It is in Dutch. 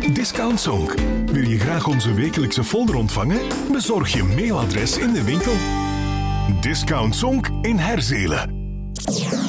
Discount Zonk. Wil je graag onze wekelijkse folder ontvangen? Bezorg je mailadres in de winkel. Discount Zonk in Herzelen.